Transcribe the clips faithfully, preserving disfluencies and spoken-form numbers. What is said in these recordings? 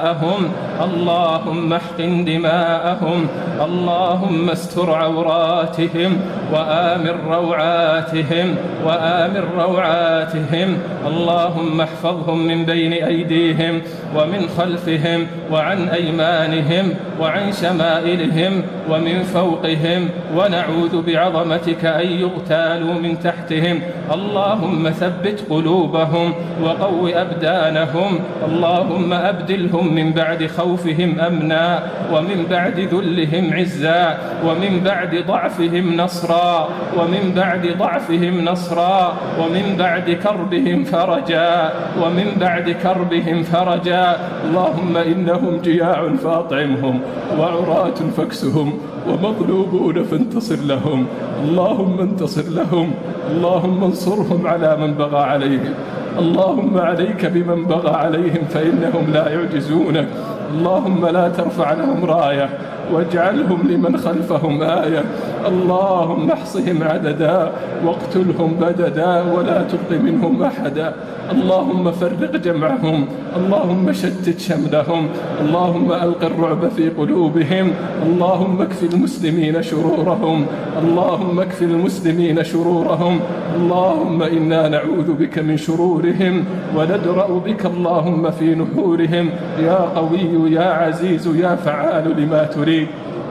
أهم اللهم احقن دماءهم اللهم استر عوراتهم وآمن روعاتهم وآمن روعاتهم اللهم احفظهم من بين أيديهم ومن خلفهم وعن أيمانهم وعن شمائلهم ومن فوقهم ونعوذ بعظمتك أن يغتالوا من تحتهم اللهم ثبت قلوبهم وقو أبدانهم اللهم أبدلهم من بعد خوفهم أمنا ومن بعد ذلهم عزا ومن بعد ضعفهم نصرا ومن بعد ضعفهم نصرا ومن بعد كربهم فرجا ومن بعد كربهم فرجا اللهم إنهم جياع فأطعمهم وعراة فاكسهم ومغلوبون فانتصر لهم اللهم انتصر لهم اللهم انصرهم على من بغى عليهم اللهم عليك بمن بغى عليهم فإنهم لا يعجزونك اللهم لا ترفع لهم راية واجعلهم لمن خلفهم آية اللهم احصهم عددا واقتلهم بددا ولا تبق منهم أحدا اللهم فرق جمعهم اللهم شتت شملهم اللهم ألق الرعب في قلوبهم اللهم اكف المسلمين شرورهم اللهم اكف المسلمين شرورهم اللهم إنا نعوذ بك من شرورهم وندرأ بك اللهم في نحورهم يا قوي يا عزيز يا فعال لما تريد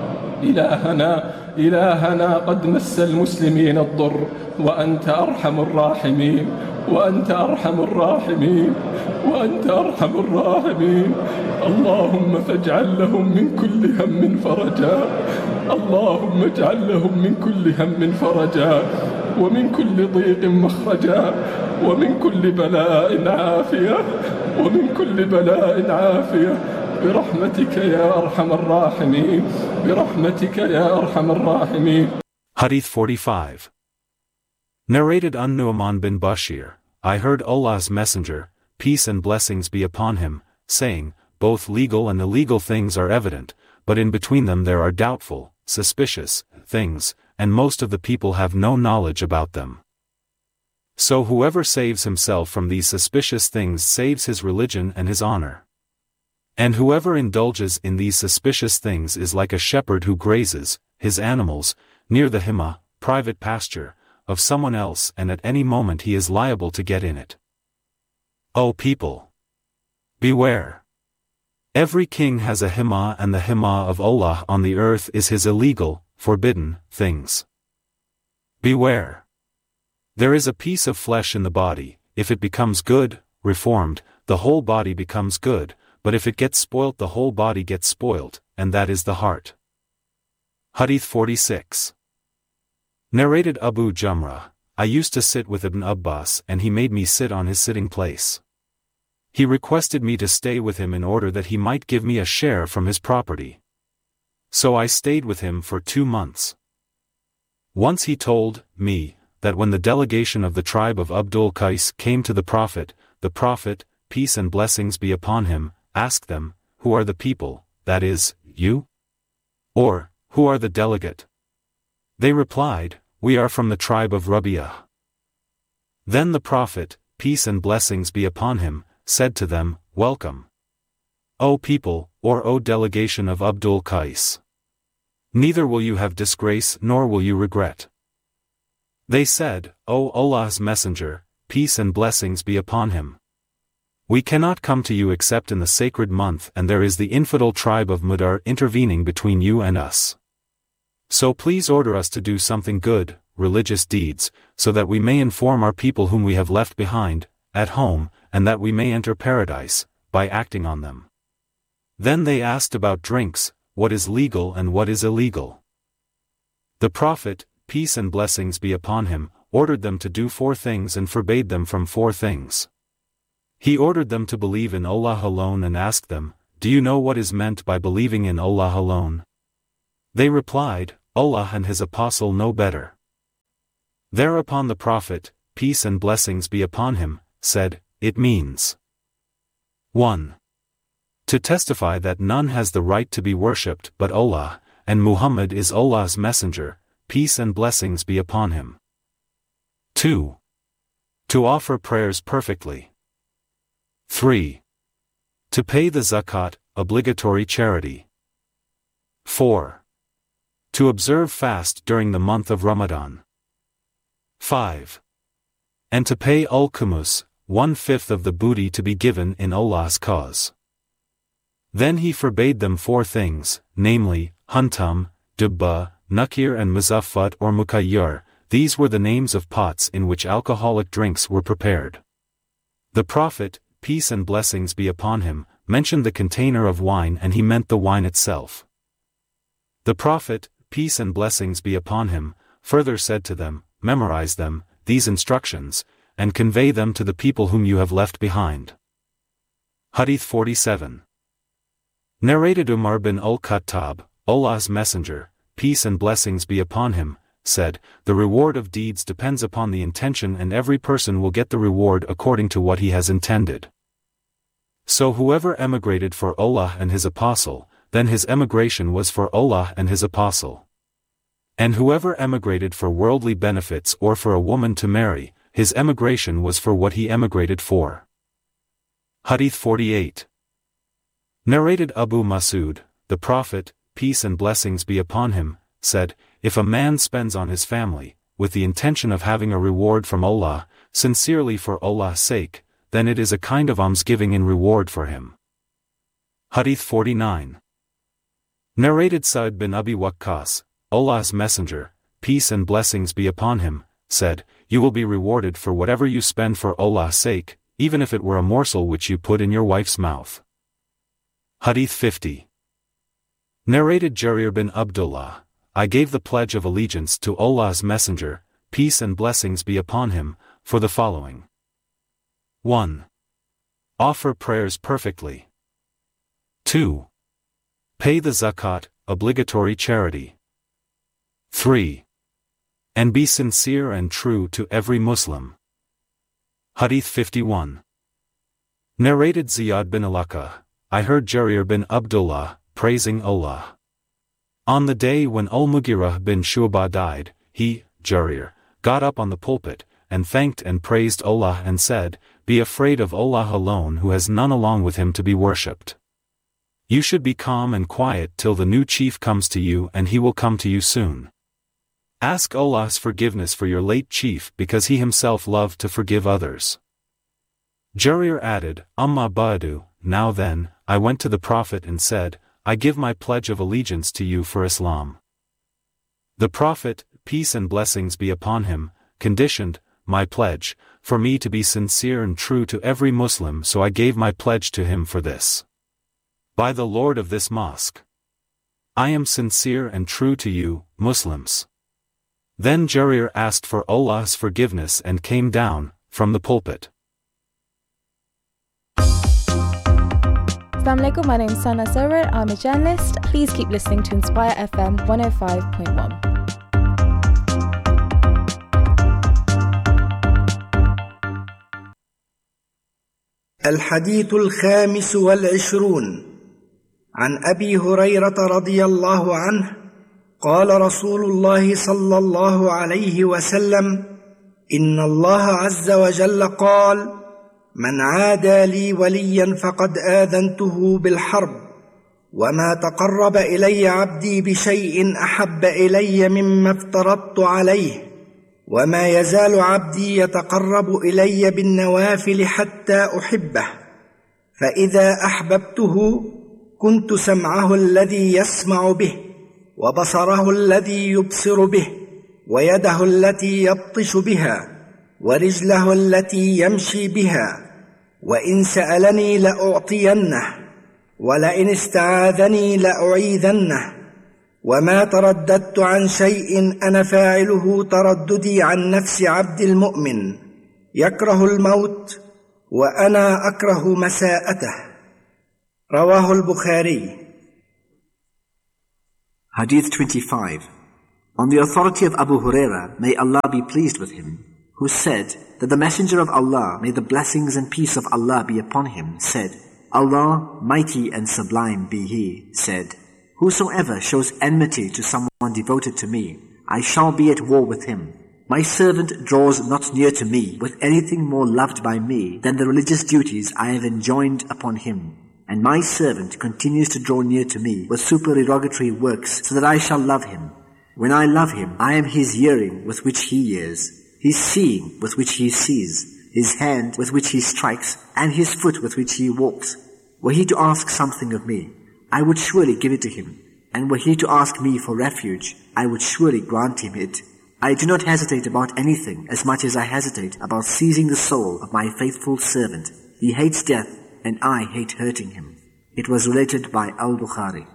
إلهنا إلهنا قد مس المسلمين الضر وأنت أرحم الراحمين وأنت أرحم الراحمين وأنت أرحم الراحمين اللهم فاجعل لهم من كل هم فرجا اللهم اجعل لهم من كل هم فرجا ومن كل ضيق مخرجا ومن كل بلاء عافية ومن كل بلاء عافية برحمتك يا أرحم الراحمين برحمتك يا أرحم الراحمين. Hadith forty-five. Narrated an Nu'man bin Bashir, I heard Allah's Messenger, peace and blessings be upon him, saying, both legal and illegal things are evident, but in between them there are doubtful, suspicious, things, and most of the people have no knowledge about them. So whoever saves himself from these suspicious things saves his religion and his honor. And whoever indulges in these suspicious things is like a shepherd who grazes his animals near the hima, private pasture, of someone else, and at any moment he is liable to get in it. O people! Beware! Every king has a hima, and the hima of Allah on the earth is his illegal, forbidden, things. Beware! There is a piece of flesh in the body, if it becomes good, reformed, the whole body becomes good, but if it gets spoilt the whole body gets spoilt, and that is the heart. Hadith forty-six. Narrated Abu Jamrah, I used to sit with Ibn Abbas and he made me sit on his sitting place. He requested me to stay with him in order that he might give me a share from his property. So I stayed with him for two months. Once he told me that when the delegation of the tribe of Abdul Qais came to the Prophet, the Prophet, peace and blessings be upon him, asked them, who are the people, that is, you? Or, who are the delegate? They replied, we are from the tribe of Rabi'ah. Then the Prophet, peace and blessings be upon him, said to them, welcome. O people, or O delegation of Abdul Qais! Neither will you have disgrace nor will you regret. They said, O Allah's Messenger, peace and blessings be upon him. We cannot come to you except in the sacred month, and there is the infidel tribe of Mudar intervening between you and us. So please order us to do something good, religious deeds, so that we may inform our people whom we have left behind, at home, and that we may enter paradise, by acting on them. Then they asked about drinks, what is legal and what is illegal. The Prophet, peace and blessings be upon him, ordered them to do four things and forbade them from four things. He ordered them to believe in Allah alone and asked them, do you know what is meant by believing in Allah alone? They replied, Allah and His Apostle know better. Thereupon the Prophet, peace and blessings be upon him, said, it means one. To testify that none has the right to be worshipped but Allah, and Muhammad is Allah's messenger, peace and blessings be upon him. two. To offer prayers perfectly. three. To pay the zakat, obligatory charity. four. To observe fast during the month of Ramadan. five. And to pay al-Khumus, one-fifth of the booty to be given in Allah's cause. Then he forbade them four things, namely, Huntum, Dubba, Nakir and Muzaffat or Mukayyar. These were the names of pots in which alcoholic drinks were prepared. The Prophet, peace and blessings be upon him, mentioned the container of wine and he meant the wine itself. The Prophet, peace and blessings be upon him, further said to them, memorize them, these instructions, and convey them to the people whom you have left behind. Hadith forty-seven. Narrated Umar bin al-Khattab, Allah's Messenger, peace and blessings be upon him, said, the reward of deeds depends upon the intention and every person will get the reward according to what he has intended. So whoever emigrated for Allah and his apostle, then his emigration was for Allah and his apostle. And whoever emigrated for worldly benefits or for a woman to marry, his emigration was for what he emigrated for. Hadith forty-eight. Narrated Abu Masud, the Prophet, peace and blessings be upon him, said, if a man spends on his family, with the intention of having a reward from Allah, sincerely for Allah's sake, then it is a kind of almsgiving in reward for him. Hadith forty-nine. Narrated Sa'd bin Abi Waqqas, Allah's Messenger, peace and blessings be upon him, said, you will be rewarded for whatever you spend for Allah's sake, even if it were a morsel which you put in your wife's mouth. Hadith fifty. Narrated Jarir bin Abdullah, I gave the pledge of allegiance to Allah's Messenger, peace and blessings be upon him, for the following. one. Offer prayers perfectly. two. Pay the zakat, obligatory charity. three. And be sincere and true to every Muslim. Hadith fifty-one. Narrated Ziyad bin Alaka, I heard Jarir bin Abdullah, praising Allah. On the day when Al-Mughirah bin Shu'bah died, he, Jarir, got up on the pulpit, and thanked and praised Allah and said, be afraid of Allah alone who has none along with him to be worshipped. You should be calm and quiet till the new chief comes to you and he will come to you soon. Ask Allah's forgiveness for your late chief because he himself loved to forgive others. Jarir added, Amma ba'du, now then, I went to the Prophet and said, I give my pledge of allegiance to you for Islam. The Prophet, peace and blessings be upon him, conditioned, my pledge, for me to be sincere and true to every Muslim, so I gave my pledge to him for this. By the Lord of this mosque, I am sincere and true to you, Muslims. Then Jarir asked for Allah's forgiveness and came down from the pulpit. Assalamu alaikum, my name is Sana Sarwar, I'm a journalist. Please keep listening to Inspire F M one oh five point one. الحديث الخامس والعشرون عن أبي هريرة رضي الله عنه قال رسول الله صلى الله عليه وسلم إن الله عز وجل قال من عادى لي وليا فقد آذنته بالحرب وما تقرب إلي عبدي بشيء أحب إلي مما افترضت عليه وما يزال عبدي يتقرب إلي بالنوافل حتى أحبه فإذا أحببته كنت سمعه الذي يسمع به وبصره الذي يبصر به ويده التي يبطش بها ورجله التي يمشي بها وإن سألني لأعطينه ولئن استعاذني لأعيذنه وما ترددت عن شيء أنا فاعله ترددي عن نفس عبد المؤمن يكره الموت وأنا أكره مساءته. رواه البخاري. Hadith twenty-five. On the authority of Abu Huraira, may Allah be pleased with him, who said that the Messenger of Allah, may the blessings and peace of Allah be upon him, said, Allah, mighty and sublime be He, said, whosoever shows enmity to someone devoted to me, I shall be at war with him. My servant draws not near to me with anything more loved by me than the religious duties I have enjoined upon him. and my servant continues to draw near to me with supererogatory works so that I shall love him. When I love him, I am his hearing with which he hears, his seeing with which he sees, his hand with which he strikes, and his foot with which he walks. Were he to ask something of me, I would surely give it to him, and were he to ask me for refuge, I would surely grant him it. I do not hesitate about anything as much as I hesitate about seizing the soul of my faithful servant. He hates death, and I hate hurting him. It was related by Al-Bukhari.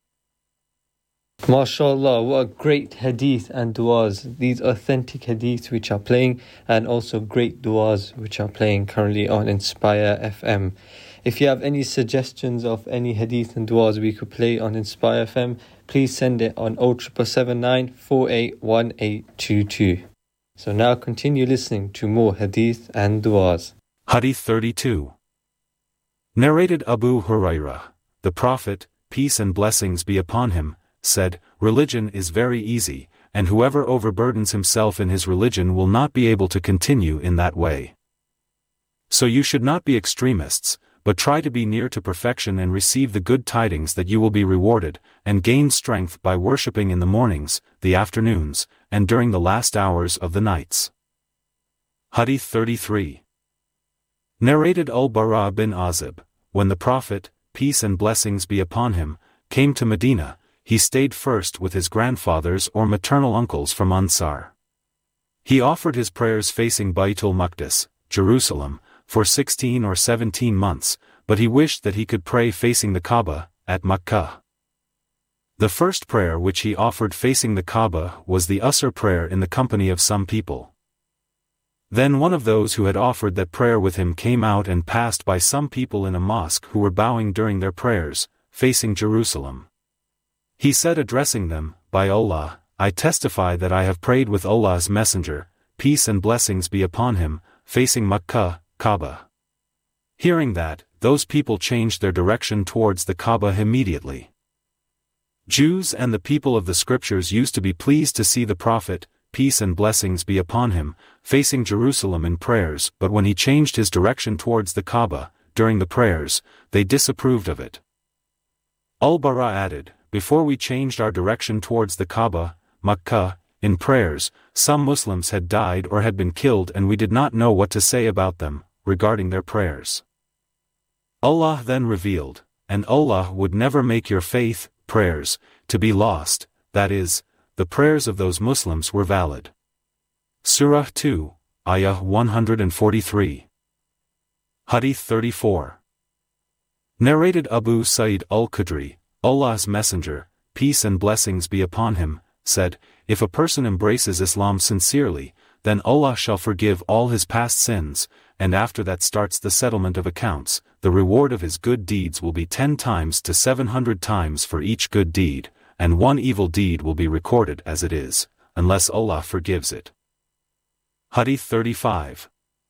MashaAllah, what a great hadith and du'as. These authentic hadiths which are playing, and also great du'as which are playing currently on Inspire F M. If you have any suggestions of any hadith and du'as we could play on Inspire F M, please send it on oh seven seven nine, four eight one eight two two. So now continue listening to more hadith and du'as. Hadith thirty-two. Narrated Abu Hurairah, the Prophet, peace and blessings be upon him, said, religion is very easy, and whoever overburdens himself in his religion will not be able to continue in that way. So you should not be extremists, but try to be near to perfection and receive the good tidings that you will be rewarded, and gain strength by worshipping in the mornings, the afternoons, and during the last hours of the nights. Hadith thirty-three. Narrated Al-Bara bin Azib, when the Prophet, peace and blessings be upon him, came to Medina, he stayed first with his grandfathers or maternal uncles from Ansar. He offered his prayers facing Baytul Maqdis, Jerusalem, for sixteen or seventeen months, but he wished that he could pray facing the Kaaba, at Makkah. The first prayer which he offered facing the Kaaba was the Asr prayer in the company of some people. Then one of those who had offered that prayer with him came out and passed by some people in a mosque who were bowing during their prayers, facing Jerusalem. He said addressing them, by Allah, I testify that I have prayed with Allah's Messenger, peace and blessings be upon him, facing Makkah, Kaaba. Hearing that, those people changed their direction towards the Kaaba immediately. Jews and the people of the scriptures used to be pleased to see the Prophet, peace and blessings be upon him, facing Jerusalem in prayers, but when he changed his direction towards the Kaaba, during the prayers, they disapproved of it. Al-Bara added, before we changed our direction towards the Kaaba, Makkah, in prayers, some Muslims had died or had been killed and we did not know what to say about them, regarding their prayers. Allah then revealed, and Allah would never make your faith, prayers, to be lost, that is, the prayers of those Muslims were valid. Surah two, Ayah one hundred forty-three. Hadith thirty-four. Narrated Abu Sa'id al-Khudri, Allah's Messenger, peace and blessings be upon him, said, if a person embraces Islam sincerely, then Allah shall forgive all his past sins, and after that starts the settlement of accounts, the reward of his good deeds will be ten times to seven hundred times for each good deed, and one evil deed will be recorded as it is, unless Allah forgives it. Hadith thirty-five.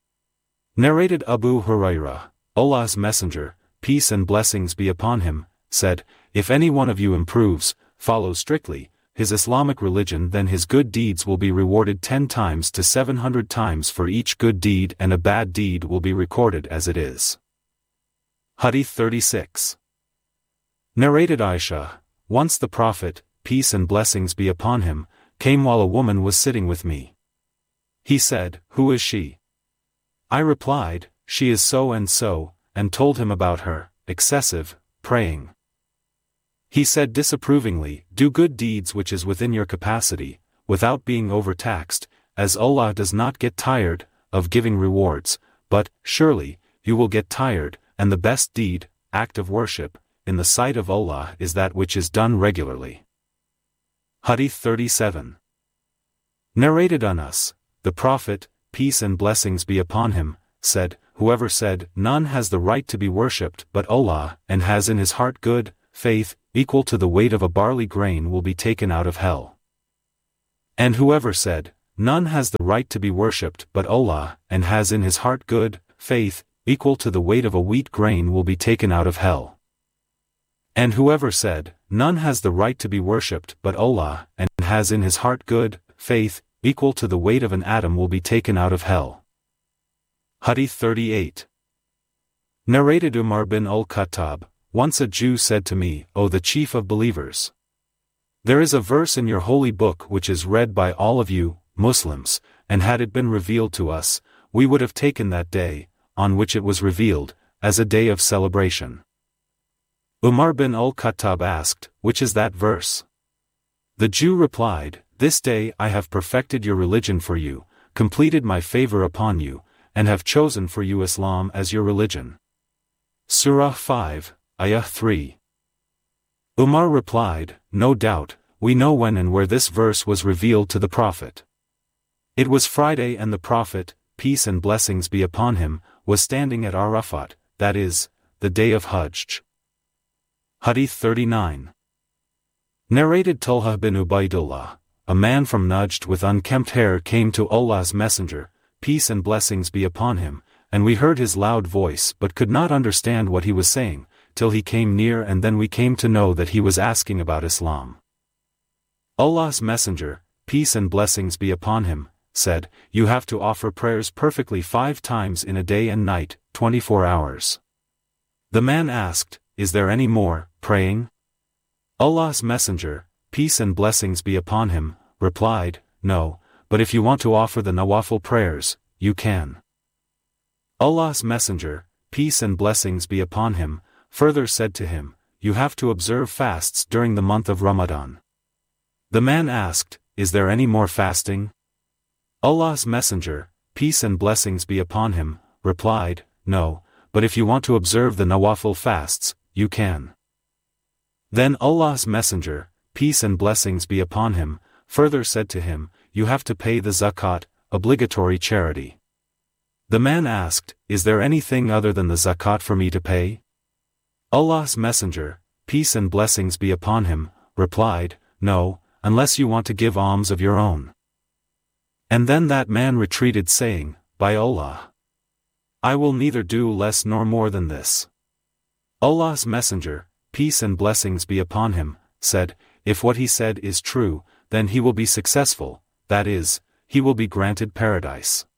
Narrated Abu Hurairah, Allah's Messenger, peace and blessings be upon him, said, if any one of you improves, follows strictly, his Islamic religion, then his good deeds will be rewarded ten times to seven hundred times for each good deed, and a bad deed will be recorded as it is. Hadith thirty-six. Narrated Aisha, once the Prophet, peace and blessings be upon him, came while a woman was sitting with me. He said, who is she? I replied, she is so and so, and told him about her, excessive, praying. He said disapprovingly, do good deeds which is within your capacity, without being overtaxed, as Allah does not get tired of giving rewards, but, surely, you will get tired, and the best deed, act of worship, in the sight of Allah is that which is done regularly. Hadith thirty-seven. Narrated Anas, the Prophet, peace and blessings be upon him, said, whoever said, none has the right to be worshipped but Allah, and has in his heart good faith, equal to the weight of a barley grain will be taken out of hell. And whoever said, none has the right to be worshipped but Allah, and has in his heart good faith, equal to the weight of a wheat grain will be taken out of hell. And whoever said, none has the right to be worshipped but Allah, and has in his heart good faith, equal to the weight of an atom will be taken out of hell. Hadith thirty-eight. Narrated Umar bin al-Khattab, once a Jew said to me, O the chief of believers, there is a verse in your holy book which is read by all of you, Muslims, and had it been revealed to us, we would have taken that day, on which it was revealed, as a day of celebration. Umar bin al-Khattab asked, which is that verse? The Jew replied, this day I have perfected your religion for you, completed my favor upon you, and have chosen for you Islam as your religion. Surah five, Ayah three. Umar replied, no doubt, we know when and where this verse was revealed to the Prophet. It was Friday and the Prophet, peace and blessings be upon him, was standing at Arafat, that is, the day of Hajj. Hadith thirty-nine. Narrated Talha bin Ubaidullah, a man from Najd with unkempt hair came to Allah's Messenger, peace and blessings be upon him, and we heard his loud voice but could not understand what he was saying, till he came near and then we came to know that he was asking about Islam. Allah's Messenger, peace and blessings be upon him, said, you have to offer prayers perfectly five times in a day and night, twenty-four hours. The man asked, is there any more praying? Allah's Messenger, peace and blessings be upon him, replied, no, but if you want to offer the Nawafil prayers, you can. Allah's Messenger, peace and blessings be upon him, further said to him, you have to observe fasts during the month of Ramadan. The man asked, is there any more fasting? Allah's Messenger, peace and blessings be upon him, replied, no, but if you want to observe the Nawafil fasts, you can. Then Allah's Messenger, peace and blessings be upon him, further said to him, you have to pay the zakat, obligatory charity. The man asked, is there anything other than the zakat for me to pay? Allah's Messenger, peace and blessings be upon him, replied, no, unless you want to give alms of your own. And then that man retreated saying, by Allah, I will neither do less nor more than this. Allah's Messenger, peace and blessings be upon him, said, if what he said is true, then he will be successful, that is, he will be granted paradise.